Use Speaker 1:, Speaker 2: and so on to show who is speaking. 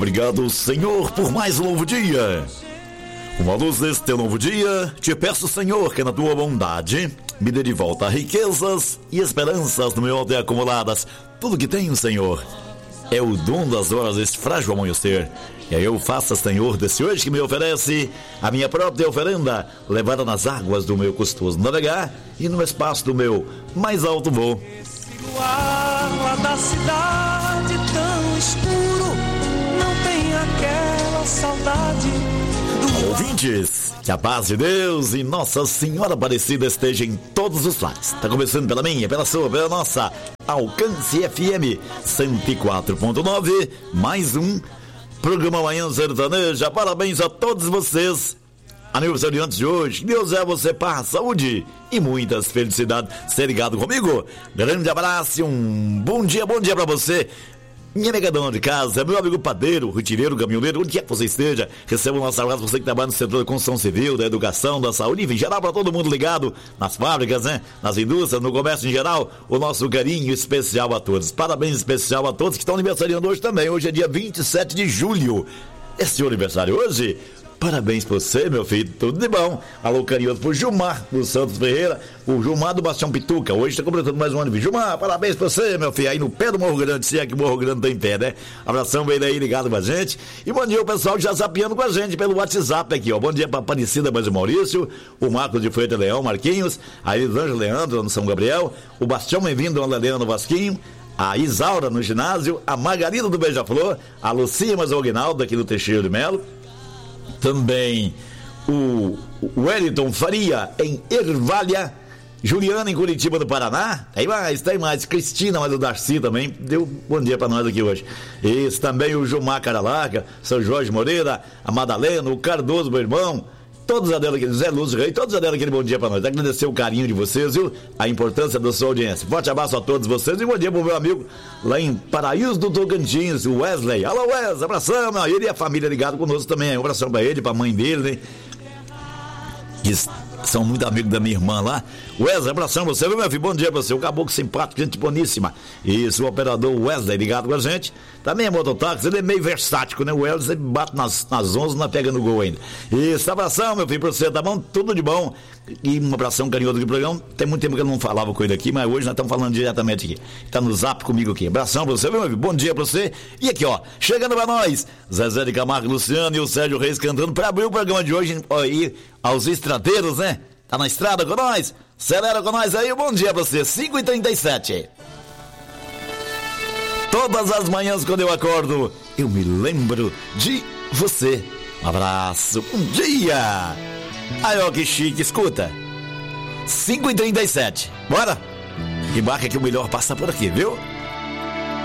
Speaker 1: Obrigado, Senhor, por mais um novo dia. Uma luz deste teu novo dia, te peço, Senhor, que na tua bondade me dê de volta riquezas e esperanças no meu altar acumuladas. Tudo que tenho, Senhor, é o dom das horas deste frágil amanhecer. E aí eu faça, Senhor, desse hoje que me oferece a minha própria oferenda, levada nas águas do meu custoso navegar e no espaço do meu mais alto voo.
Speaker 2: O ar lá da cidade tão escuro, não tem aquela saudade do...
Speaker 1: Ouvintes, que a paz de Deus e Nossa Senhora Aparecida esteja em todos os lares. Está começando pela minha, pela sua, pela nossa Alcance FM 104.9, mais um programa Manhã Sertaneja. Parabéns a todos vocês, aniversariantes de hoje. Que Deus é você, paz, saúde e muitas felicidades. Ser ligado comigo. Grande abraço e um bom dia pra você. Minha amiga dona de casa, meu amigo padeiro, retireiro, caminhoneiro, onde quer que você esteja, receba o nosso abraço, você que trabalha no setor da construção civil, da educação, da saúde, enfim, geral para todo mundo ligado nas fábricas, né? Nas indústrias, no comércio em geral, o nosso carinho especial a todos. Parabéns especial a todos que estão aniversariando hoje também. Hoje é dia 27 de julho. É seu aniversário hoje? Parabéns pra você, meu filho, tudo de bom. Alô, carinhoso pro Gilmar, do Santos Ferreira, o Gilmar do Bastião Pituca, hoje tá completando mais um ano. Gilmar, parabéns pra você, meu filho, aí no pé do Morro Grande, se é que o Morro Grande tem pé, né? Abração, bem aí, ligado com a gente. E bom dia o pessoal já zapeando com a gente pelo WhatsApp aqui, ó. Bom dia pra Aparecida Mas Maurício, o Marcos de Freitas Leão, Marquinhos, a Elisângela Leandro, no São Gabriel, o Bastião bem-vindo, a Leandro no Vasquinho, a Isaura no ginásio, a Margarida do Beija-Flor, a Lucia Mas o Aguinaldo aqui do Teixeira de Melo, também o Wellington Faria em Ervalha, Juliana em Curitiba do Paraná, tem mais, Cristina, mas o Darcy também deu bom dia pra nós aqui hoje. Isso, também o Gilmar Caralaca, São Jorge Moreira, a Madalena, o Cardoso, meu irmão, todos a dela aqui, Zé Lúcio Rei, todos a dela aquele bom dia pra nós. Agradecer o carinho de vocês, viu? A importância da sua audiência. Forte abraço a todos vocês e bom dia pro meu amigo lá em Paraíso do Tocantins, o Wesley. Alô, Wesley, abração, meu. Ele e a família ligado conosco também. Um abração pra ele, pra mãe dele, né? Que são muito amigos da minha irmã lá. Wesley, abração pra você, viu, meu filho? Bom dia pra você. O caboclo simpático, gente boníssima. Isso, o operador Wesley ligado com a gente. Também é mototáxi, ele é meio versátil, né? O Wesley bate nas 11, não pega no gol ainda. Isso, abração, meu filho, pra você, tá bom? Tudo de bom. E um abração carinhoso do programa. Tem muito tempo que eu não falava com ele aqui, mas hoje nós estamos falando diretamente aqui. Tá no zap comigo aqui. Abração pra você, viu, meu filho? Bom dia pra você. E aqui, ó, chegando pra nós, Zezé de Camargo, Luciano e o Sérgio Reis cantando pra abrir o programa de hoje, aí, aos estradeiros, né? Tá na estrada com nós? Acelera com nós aí, bom dia pra você, 5h37. Todas as manhãs quando eu acordo, eu me lembro de você. Um abraço, um dia. Aí, ó, que chique, escuta. 5h37, bora? Embarca que o melhor passa por aqui, viu?